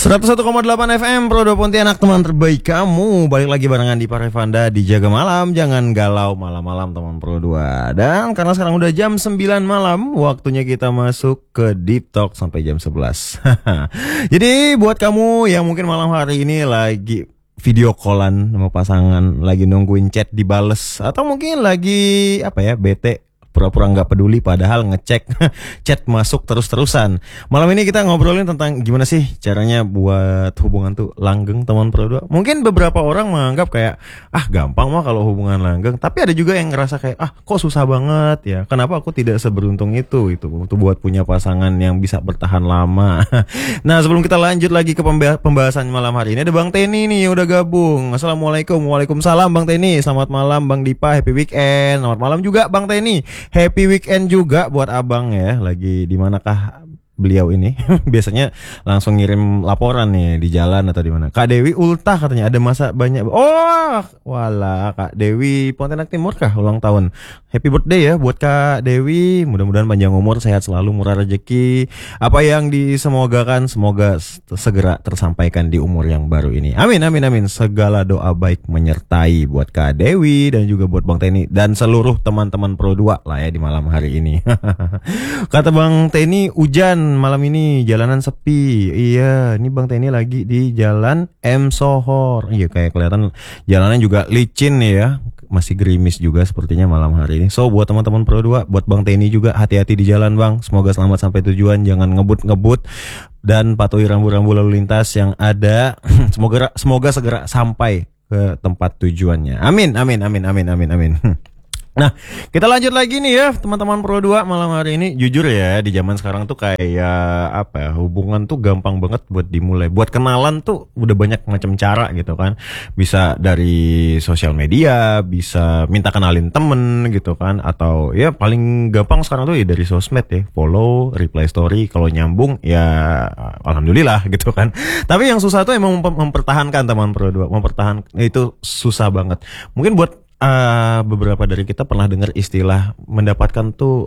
101,8 FM Pro 2 Pontianak, teman terbaik kamu. Balik lagi barengan di Parevanda di Jaga Malam. Jangan galau malam-malam teman Pro 2. Dan karena sekarang udah jam 9 malam, waktunya kita masuk ke Deep Talk sampai jam 11. Jadi buat kamu yang mungkin malam hari ini lagi video callan sama pasangan, lagi nungguin chat dibales, atau mungkin lagi bete, pura-pura nggak peduli padahal ngecek chat masuk terus-terusan. Malam ini kita ngobrolin tentang gimana sih caranya buat hubungan tuh langgeng, teman Pro 2. Mungkin beberapa orang menganggap kayak gampang mah kalau hubungan langgeng, tapi ada juga yang ngerasa kayak kok susah banget ya. Kenapa aku tidak seberuntung itu untuk buat punya pasangan yang bisa bertahan lama. Nah, sebelum kita lanjut lagi ke pembahasan malam hari ini, ada Bang Teni nih yang udah gabung. Assalamualaikum. Waalaikumsalam Bang Teni. Selamat malam Bang Dipa, happy weekend. Selamat malam juga Bang Teni. Happy weekend juga buat abang ya. Lagi di manakah beliau ini? Biasanya langsung ngirim laporan nih di jalan atau di mana. Kak Dewi ultah katanya ada masa banyak. Oh, wala Kak Dewi Pontianak Timur kah ulang tahun. Happy birthday ya buat Kak Dewi. Mudah-mudahan panjang umur, sehat selalu, murah rezeki. Apa yang disemogakan semoga segera tersampaikan di umur yang baru ini. Amin amin amin. Segala doa baik menyertai buat Kak Dewi dan juga buat Bang Teni dan seluruh teman-teman Pro 2 lah ya di malam hari ini. Kata Bang Teni hujan malam ini, jalanan sepi. Iya, ini Bang Teni lagi di Jalan M Sohor. Iya, kayak kelihatan jalannya juga licin nih ya. Masih gerimis juga sepertinya malam hari ini. So, buat teman-teman Pro 2, buat Bang Teni juga hati-hati di jalan, Bang. Semoga selamat sampai tujuan, jangan ngebut-ngebut dan patuhi rambu-rambu lalu lintas yang ada. Semoga segera sampai ke tempat tujuannya. Amin, amin, amin, amin, amin, amin. Nah, kita lanjut lagi nih ya teman-teman Pro 2 malam hari ini. Jujur ya, di zaman sekarang tuh kayak hubungan tuh gampang banget buat dimulai. Buat kenalan tuh udah banyak macam cara gitu kan. Bisa dari sosial media, bisa minta kenalin temen gitu kan. Atau ya paling gampang sekarang tuh ya dari sosmed ya. Follow, reply story, kalau nyambung ya alhamdulillah gitu kan. Tapi yang susah tuh emang mempertahankan teman Pro 2. Mempertahankan itu susah banget. Mungkin buat beberapa dari kita pernah dengar istilah mendapatkan tuh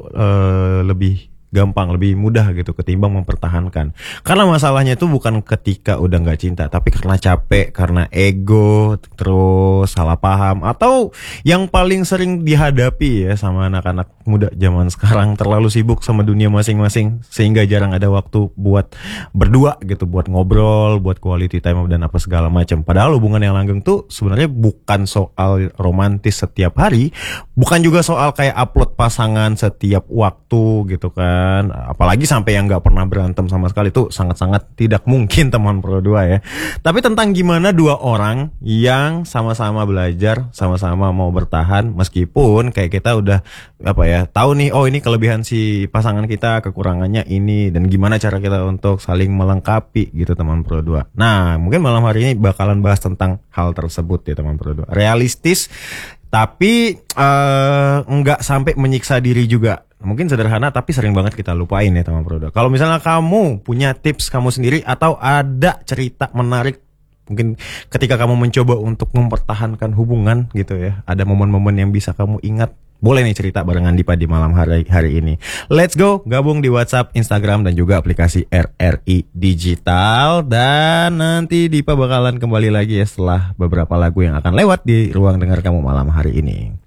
lebih gampang, lebih mudah gitu ketimbang mempertahankan. Karena masalahnya itu bukan ketika udah nggak cinta, tapi karena capek, karena ego, terus salah paham, atau yang paling sering dihadapi ya sama anak-anak muda zaman sekarang, terlalu sibuk sama dunia masing-masing sehingga jarang ada waktu buat berdua gitu, buat ngobrol, buat quality time dan apa segala macam. Padahal hubungan yang langgeng tuh sebenarnya bukan soal romantis setiap hari, bukan juga soal kayak upload pasangan setiap waktu gitu kan. Apalagi sampai yang gak pernah berantem sama sekali, itu sangat-sangat tidak mungkin teman Pro 2 ya. Tapi tentang gimana dua orang yang sama-sama belajar, sama-sama mau bertahan meskipun kayak kita udah tahu nih, oh ini kelebihan si pasangan kita, kekurangannya ini, dan gimana cara kita untuk saling melengkapi gitu teman Pro 2. Nah, mungkin malam hari ini bakalan bahas tentang hal tersebut ya teman Pro 2. Realistis tapi enggak sampai menyiksa diri juga. Mungkin sederhana tapi sering banget kita lupain ya teman Pro 2. Kalau misalnya kamu punya tips kamu sendiri atau ada cerita menarik mungkin ketika kamu mencoba untuk mempertahankan hubungan gitu ya, ada momen-momen yang bisa kamu ingat, boleh nih cerita barengan Dipa di malam hari ini. Let's go, gabung di WhatsApp, Instagram dan juga aplikasi RRI Digital. Dan nanti Dipa bakalan kembali lagi ya setelah beberapa lagu yang akan lewat di ruang dengar kamu malam hari ini.